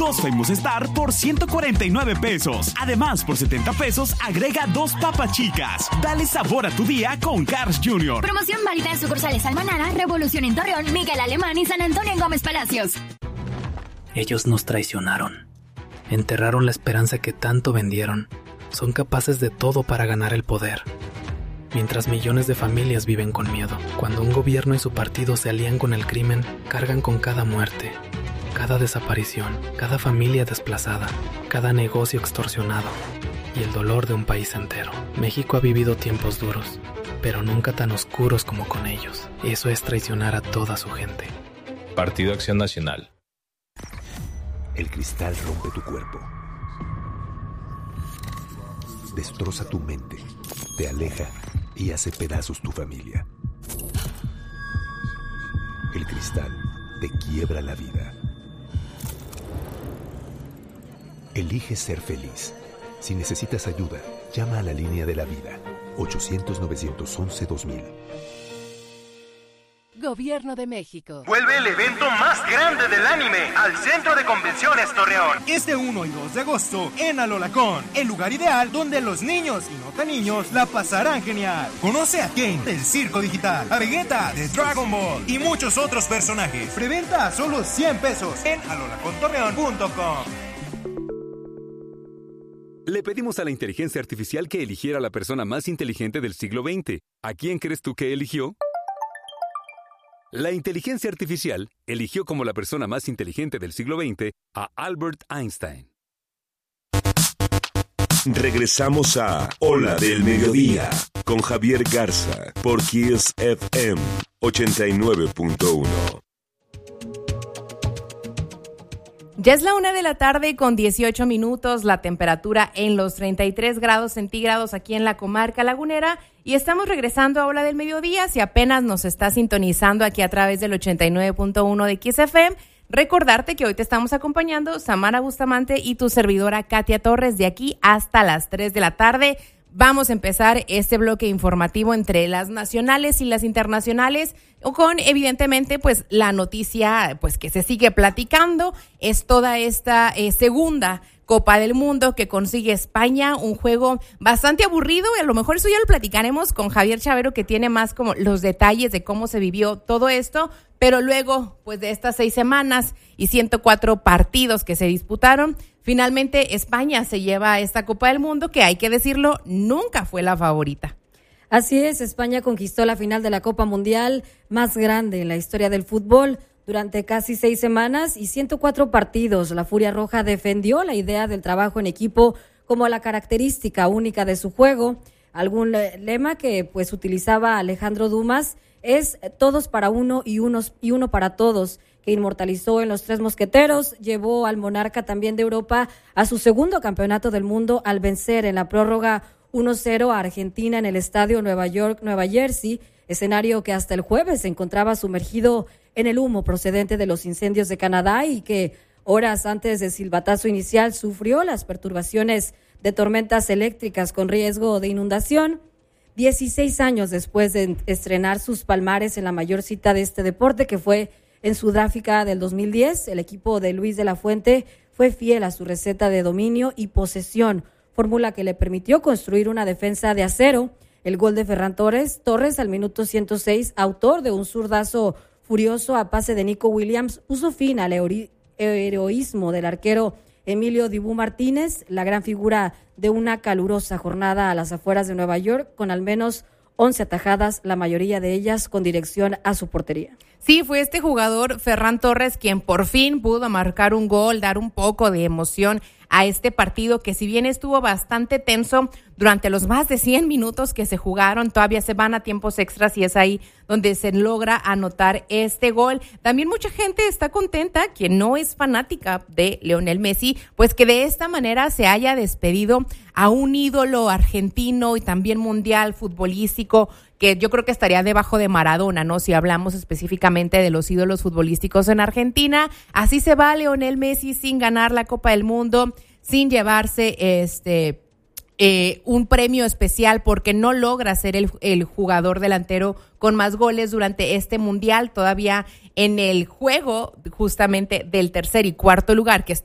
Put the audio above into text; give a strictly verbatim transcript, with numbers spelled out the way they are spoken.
dos Famous Star por ciento cuarenta y nueve pesos. Además, por setenta pesos, agrega dos papas chicas. Dale sabor a tu día con Cars junior Promoción válida en sucursales Almanara, Revolución en Torreón, Miguel Alemán y San Antonio en Gómez Palacios. Ellos nos traicionaron. Enterraron la esperanza que tanto vendieron. Son capaces de todo para ganar el poder. Mientras millones de familias viven con miedo. Cuando un gobierno y su partido se alían con el crimen, cargan con cada muerte, cada desaparición, cada familia desplazada, cada negocio extorsionado y el dolor de un país entero. México ha vivido tiempos duros, pero nunca tan oscuros como con ellos. Eso es traicionar a toda su gente. Partido Acción Nacional. El cristal rompe tu cuerpo. Destroza tu mente, te aleja y hace pedazos tu familia. El cristal te quiebra la vida. Elige ser feliz. Si necesitas ayuda, llama a la línea de la vida. ochocientos, novecientos once, dos mil. Gobierno de México. Vuelve el evento más grande del anime al Centro de Convenciones Torreón. Este uno y dos de agosto en Alolacón, el lugar ideal donde los niños y no tan niños la pasarán genial. Conoce a Kane del Circo Digital, a Vegeta de Dragon Ball y muchos otros personajes. Preventa a solo cien pesos en alolacón torreón punto com. Le pedimos a la inteligencia artificial que eligiera la persona más inteligente del siglo veinte. ¿A quién crees tú que eligió? La inteligencia artificial eligió como la persona más inteligente del siglo veinte a Albert Einstein. Regresamos a Hola del Mediodía con Javier Garza por Kiss F M ochenta y nueve punto uno. Ya es la una de la tarde con dieciocho minutos, la temperatura en los treinta y tres grados centígrados aquí en la comarca lagunera y estamos regresando a Hora del Mediodía. Si apenas nos está sintonizando aquí a través del ochenta y nueve punto uno de Kiss F M, recordarte que hoy te estamos acompañando Samara Bustamante y tu servidora Katia Torres de aquí hasta las tres de la tarde. Vamos a empezar este bloque informativo entre las nacionales y las internacionales con, evidentemente, pues la noticia pues que se sigue platicando es toda esta eh, segunda Copa del Mundo que consigue España, un juego bastante aburrido y a lo mejor eso ya lo platicaremos con Javier Chavero, que tiene más como los detalles de cómo se vivió todo esto, pero luego pues de estas seis semanas y ciento cuatro partidos que se disputaron, finalmente España se lleva esta Copa del Mundo que, hay que decirlo, nunca fue la favorita. Así es, España conquistó la final de la Copa Mundial más grande en la historia del fútbol. Durante casi seis semanas y ciento cuatro partidos, la Furia Roja defendió la idea del trabajo en equipo como la característica única de su juego. Algún lema que pues utilizaba Alejandro Dumas es todos para uno y unos y uno para todos, que inmortalizó en los Tres Mosqueteros, llevó al monarca también de Europa a su segundo campeonato del mundo al vencer en la prórroga uno cero a Argentina en el estadio Nueva York, Nueva Jersey, escenario que hasta el jueves se encontraba sumergido en el humo procedente de los incendios de Canadá y que horas antes del silbatazo inicial sufrió las perturbaciones de tormentas eléctricas con riesgo de inundación. dieciséis años después de estrenar sus palmares en la mayor cita de este deporte, que fue en Sudáfrica del dos mil diez, el equipo de Luis de la Fuente fue fiel a su receta de dominio y posesión, fórmula que le permitió construir una defensa de acero. El gol de Ferran Torres, Torres al minuto ciento seis, autor de un zurdazo furioso a pase de Nico Williams, puso fin al heroísmo del arquero Emilio Dibu Martínez, la gran figura de una calurosa jornada a las afueras de Nueva York, con al menos once atajadas, la mayoría de ellas con dirección a su portería. Sí, fue este jugador, Ferran Torres, quien por fin pudo marcar un gol, dar un poco de emoción a este partido que, si bien estuvo bastante tenso durante los más de cien minutos que se jugaron, todavía se van a tiempos extras y es ahí donde se logra anotar este gol. También mucha gente está contenta, quien no es fanática de Lionel Messi, pues que de esta manera se haya despedido a un ídolo argentino y también mundial futbolístico, que yo creo que estaría debajo de Maradona, ¿no? Si hablamos específicamente de los ídolos futbolísticos en Argentina. Así se va Lionel Messi sin ganar la Copa del Mundo, sin llevarse este eh, un premio especial porque no logra ser el, el jugador delantero con más goles durante este mundial. Todavía en el juego justamente del tercer y cuarto lugar, que